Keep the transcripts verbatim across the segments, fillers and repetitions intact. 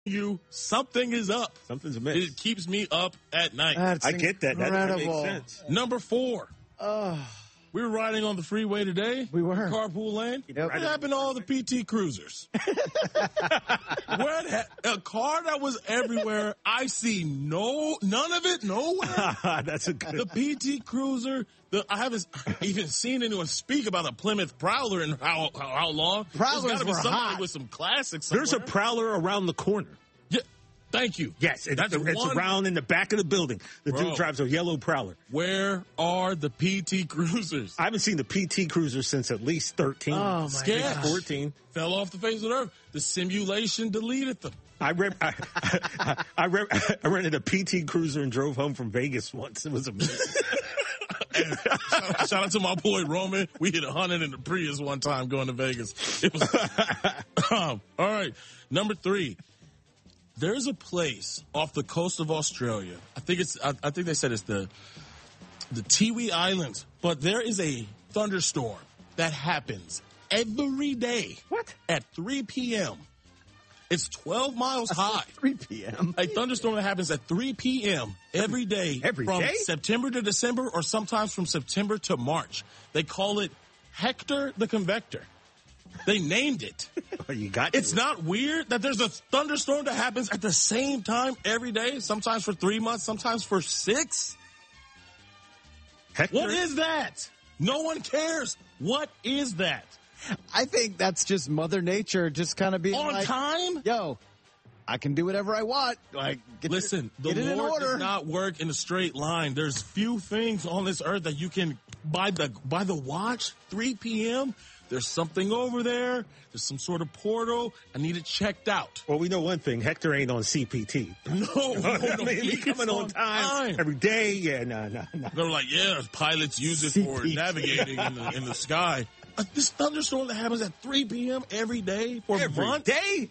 you something is up. Something's amiss. It keeps me up at night. That's I get that. That, that makes incredible. sense. Number four. Oh, We were riding on the freeway today. We were. Carpool lane. Yep. What happened to all the P T Cruisers? Where ha- a car that was everywhere. I see no, none of it nowhere. That's a good. The P T Cruiser. The, I haven't even seen anyone speak about a Plymouth Prowler in how how, how long. Prowlers There's got to be were somebody hot. with some classics. There's a somewhere. Prowler around the corner. Yeah, thank you. Yes, it, That's it's one- around in the back of the building. The Bro. dude drives a yellow Prowler. Where are the P T Cruisers? I haven't seen the P T Cruiser since at least thirteen. Oh, my Scared. gosh. fourteen. Fell off the face of the earth. The simulation deleted them. I re- I, I, I, re- I rented a P T Cruiser and drove home from Vegas once. It was amazing. And shout, shout out to my boy Roman. We hit a hundred in the Prius one time going to Vegas. It was um, all right. Number three. There's a place off the coast of Australia. I think it's. I, I think they said it's the the Tiwi Islands. But there is a thunderstorm that happens every day. What? At three p.m. It's twelve miles high. three p.m. A thunderstorm that happens at three p.m. every day Every from day? September to December or sometimes from September to March. They call it Hector the Convector. They named it. Oh, you got It's to. not weird that there's a thunderstorm that happens at the same time every day, sometimes for three months, sometimes for six. Hector? What is that? No one cares. What is that? I think that's just Mother Nature just kind of being On like, time? yo, I can do whatever I want. Like, get Listen, get the it in Lord order. does not work in a straight line. There's few things on this earth that you can, by the by the watch, three p.m., there's something over there. There's some sort of portal. I need it checked out. Well, we know one thing. Hector ain't on C P T. No, no, no. I mean, he he's coming on time, every day. Yeah, no, no, no. They were like, yeah, pilots use it for C P T. navigating in the, in the sky. Uh, this thunderstorm that happens at three p.m. every day for Every months? day?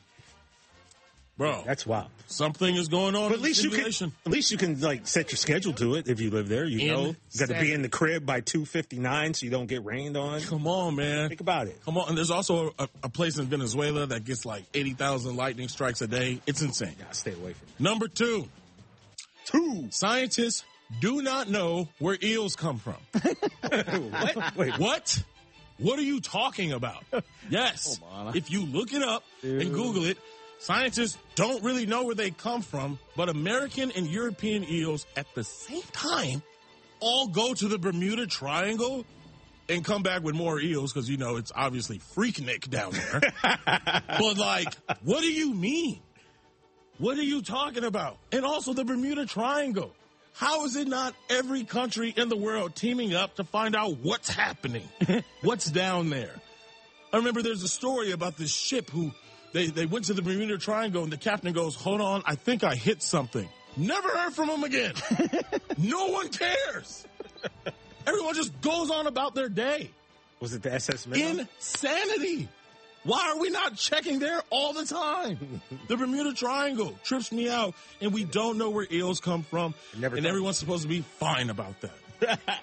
Bro, That's wild. something is going on But at in least the you can, simulation. at least you can like set your schedule to it if you live there. You know, you got to be in the crib by two fifty nine so you don't get rained on. Come on, man. Think about it. Come on. And there's also a, a place in Venezuela that gets like eighty thousand lightning strikes a day. It's insane. Gotta stay away from it. Number two, Two. scientists do not know where eels come from. What? Wait, What? What are you talking about? Yes. Hold on. If you look it up and Google it, scientists don't really know where they come from, but American and European eels at the same time all go to the Bermuda Triangle and come back with more eels because, you know, it's obviously Freaknik down there. But, like, what do you mean? What are you talking about? And also the Bermuda Triangle. How is it not every country in the world teaming up to find out what's happening? What's down there? I remember there's a story about this ship who they, they went to the Bermuda Triangle and the captain goes, hold on, I think I hit something. Never heard from him again. No one cares. Everyone just goes on about their day. was it the S S Minnow? Insanity. Why are we not checking there all the time? The Bermuda Triangle trips me out, and we don't know where eels come from, Never and thought- everyone's supposed to be fine about that.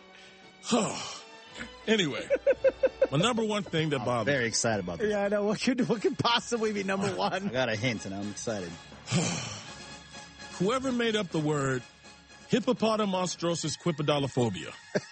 Anyway, my number one thing that bothers Very excited about this. Yeah, I know. What could what could possibly be number I one? got a hint and I'm excited. whoever made up the word hippopotamonstrosis quipedalophobia.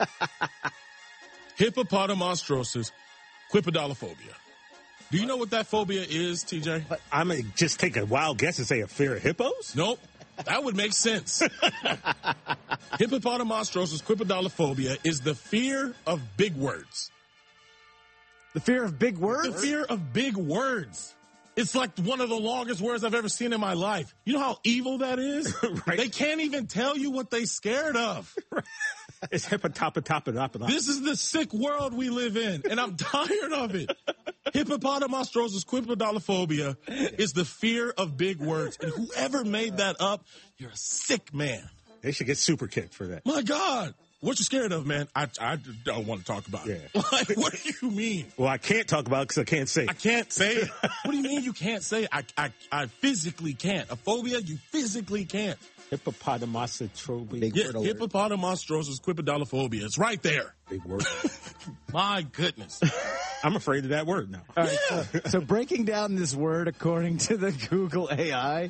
Hippopotamonstrosis quipedalophobia. Do you know what that phobia is, T J? I'm gonna just take a wild guess and say a fear of hippos. Nope. That would make sense. Hippopotamonstrosis quipedalophobia is the fear of big words. The fear of big The words? fear of big words. It's like one of the longest words I've ever seen in my life. You know how evil that is? Right. They can't even tell you what they scared of. It's hippotapatapatapatap. This is the sick world we live in, and I'm tired of it. Hippopotamonstrosis quipedalophobia is the fear of big words. And whoever made that up, you're a sick man. They should get super kicked for that. My God. What you scared of, man? I, I don't want to talk about it. Yeah. Like, what do you mean? Well, I can't talk about it because I can't say. I can't say it. What do you mean you can't say it? I, I, I physically can't. A phobia, you physically can't. Hippopotamositropia. Big Yeah, word alert. hippopotamonstrosis quipedalophobia. It's right there. Big word. My goodness. I'm afraid of that word now. All right, so, so breaking down this word according to the Google A I,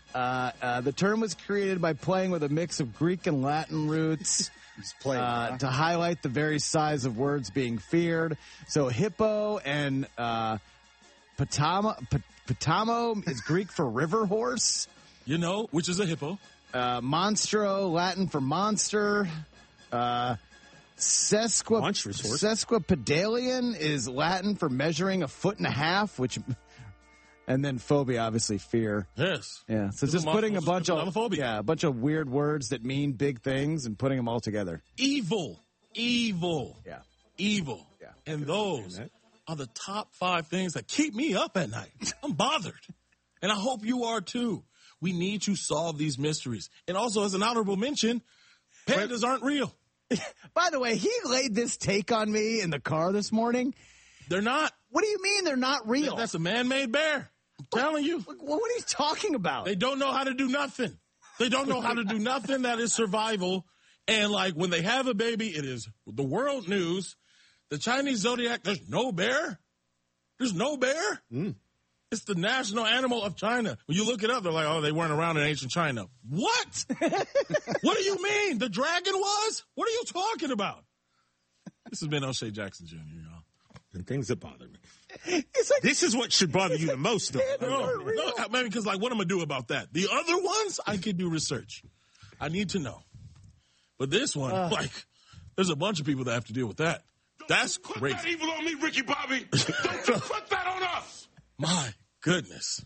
Uh, uh, the term was created by playing with a mix of Greek and Latin roots Just play it, uh, huh? to highlight the very size of words being feared. So hippo and uh, potamo, pot- potamo is Greek for river horse. You know, which is a hippo. Uh, monstro, Latin for monster. Uh, sesqui- Monstrous horse. sesquipedalian is Latin for measuring a foot and a half, which, and then phobia, obviously fear. Yes. Yeah, so This is just mon- putting a this is bunch of homophobia. yeah, a bunch of weird words that mean big things and putting them all together. Evil. Evil. Yeah, Evil. Yeah. And those are the top five things that keep me up at night. I'm bothered. And I hope you are too. We need to solve these mysteries. And also, as an honorable mention, pandas aren't real. By the way, he laid this take on me in the car this morning. They're not. What do you mean they're not real? That's a man-made bear. I'm telling you. What, what are you talking about? They don't know how to do nothing. They don't know how to do nothing that is survival. And like when they have a baby, it is the world news. The Chinese zodiac, there's no bear. There's no bear. Mm. It's the national animal of China. When you look it up, they're like, oh, they weren't around in ancient China. What? What do you mean? The dragon was? What are you talking about? This has been O'Shea Jackson Junior, y'all. And things that bother me. It's like, This is what should bother you the most, though. No, no, I mean, because like, what am I gonna do about that? The other ones, I could do research. I need to know. But this one, Uh. like, there's a bunch of people that have to deal with that. That's Put crazy. that evil on me, Ricky Bobby. Don't you put that on us. My goodness.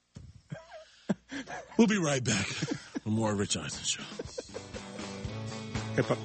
We'll be right back for more Rich Eisen Show. Hip hop.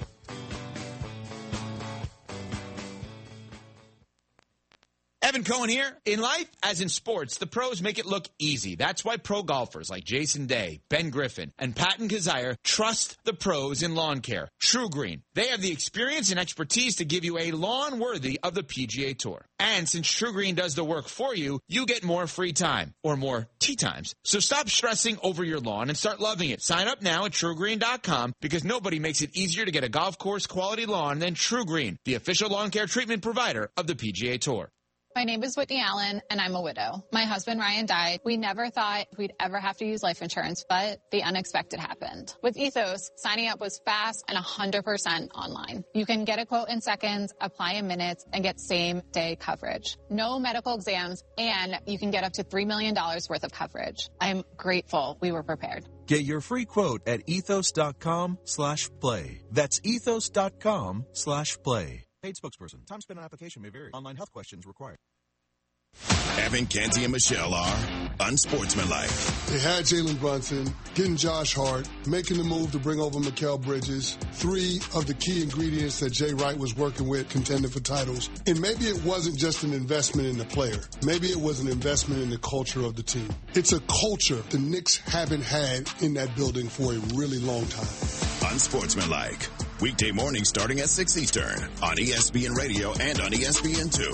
Evan Cohen here. In life, as in sports, the pros make it look easy. That's why pro golfers like Jason Day, Ben Griffin, and Patton Kazire trust the pros in lawn care. True Green. They have the experience and expertise to give you a lawn worthy of the P G A Tour. And since True Green does the work for you, you get more free time, or more tee times. So stop stressing over your lawn and start loving it. Sign up now at true green dot com because nobody makes it easier to get a golf course quality lawn than True Green, the official lawn care treatment provider of the P G A Tour. My name is Whitney Allen, and I'm a widow. My husband, Ryan, died. We never thought we'd ever have to use life insurance, but the unexpected happened. With Ethos, signing up was fast and one hundred percent online. You can get a quote in seconds, apply in minutes, and get same-day coverage. No medical exams, and you can get up to three million dollars worth of coverage. I'm grateful we were prepared. Get your free quote at ethos.com slash play. That's ethos.com slash play. Paid spokesperson. Time spent on application may vary. Online health questions required. Evan, Kenzie, and Michelle are unsportsmanlike. They had Jalen Brunson, getting Josh Hart, making the move to bring over Mikal Bridges, three of the key ingredients that Jay Wright was working with, contending for titles. And maybe it wasn't just an investment in the player. Maybe it was an investment in the culture of the team. It's a culture the Knicks haven't had in that building for a really long time. Unsportsmanlike. Weekday morning starting at six Eastern on E S P N Radio and on E S P N two.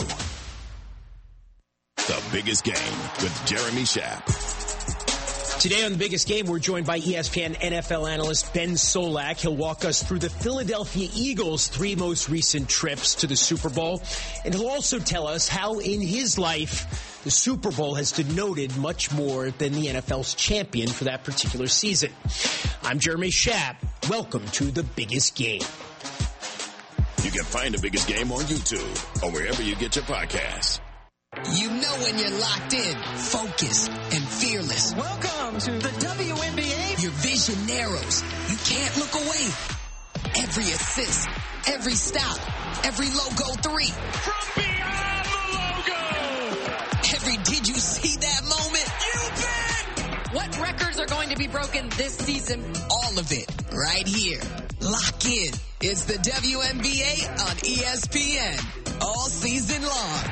The Biggest Game with Jeremy Schaap. Today on The Biggest Game, we're joined by E S P N N F L analyst Ben Solak. He'll walk us through the Philadelphia Eagles' three most recent trips to the Super Bowl. And he'll also tell us how in his life the Super Bowl has denoted much more than the N F L's champion for that particular season. I'm Jeremy Schaap. Welcome to The Biggest Game. You can find The Biggest Game on YouTube or wherever you get your podcasts. You know when you're locked in, focused, and fearless. Welcome to the W N B A. Your vision narrows. You can't look away. Every assist, every stop, every logo three. From beyond the logo. Every did you see that moment? You bet. What records are going to be broken this season? All of it right here. Lock in. It's the W N B A on E S P N. All season long.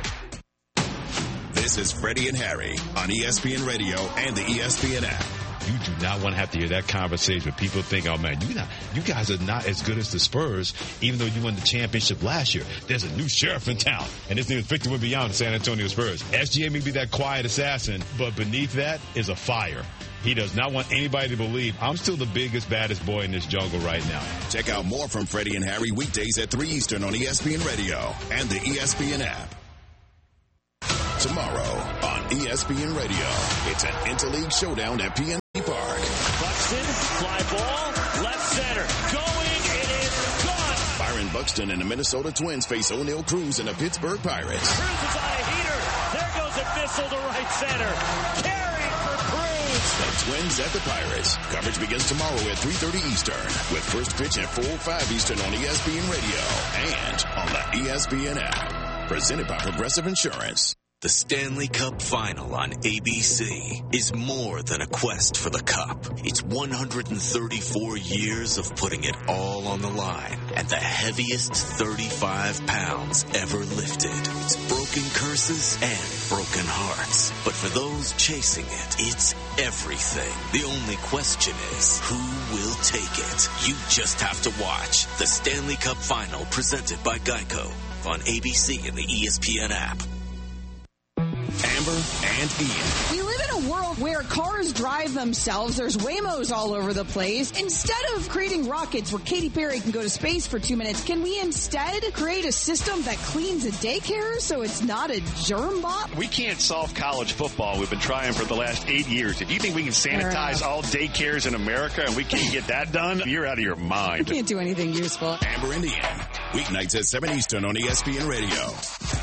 This is Freddie and Harry on E S P N Radio and the E S P N app. You do not want to have to hear that conversation where people think, oh man, you not, you guys are not as good as the Spurs, even though you won the championship last year. There's a new sheriff in town, and his name is Victor Wembanyama, the San Antonio Spurs. S G A may be that quiet assassin, but beneath that is a fire. He does not want anybody to believe I'm still the biggest, baddest boy in this jungle right now. Check out more from Freddie and Harry weekdays at three Eastern on E S P N Radio and the E S P N app. Tomorrow on E S P N Radio. It's an interleague showdown at P N C Park. Buxton, fly ball, left center. Going, it is gone. Byron Buxton and the Minnesota Twins face O'Neal Cruz and the Pittsburgh Pirates. Cruz is on a heater. There goes a missile to right center. Carried for Cruz. The Twins at the Pirates. Coverage begins tomorrow at three thirty Eastern with first pitch at four oh five Eastern on E S P N Radio and on the E S P N app. Presented by Progressive Insurance. The Stanley Cup Final on A B C is more than a quest for the cup. It's one hundred thirty-four years of putting it all on the line and the heaviest thirty-five pounds ever lifted. It's broken curses and broken hearts. But for those chasing it, it's everything. The only question is, who will take it? You just have to watch the Stanley Cup Final presented by Geico on A B C and the E S P N app. Amber and Ian. We live in a world where cars drive themselves. There's Waymos all over the place. Instead of creating rockets where Katy Perry can go to space for two minutes, can we instead create a system that cleans a daycare so it's not a germ bomb? We can't solve college football. We've been trying for the last eight years. If you think we can sanitize all daycares in America and we can't get that done, you're out of your mind. We can't do anything useful. Amber and Ian. Weeknights at seven Eastern on E S P N Radio.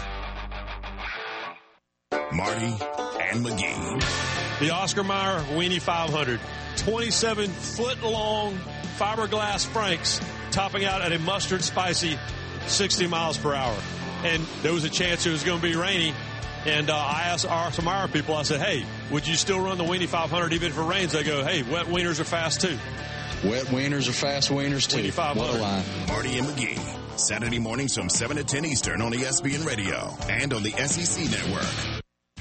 Marty and McGee. The Oscar Mayer Weenie five hundred. twenty-seven foot long fiberglass franks topping out at a mustard spicy sixty miles per hour. And there was a chance it was going to be rainy. And uh, I asked our some Mayer people, I said, hey, would you still run the Weenie five hundred even if it rains? They go, hey, wet wieners are fast too. Wet wieners are fast wieners too. Weenie five hundred. What a line. Marty and McGee. Saturday mornings from seven to ten Eastern on E S P N Radio and on the S E C Network.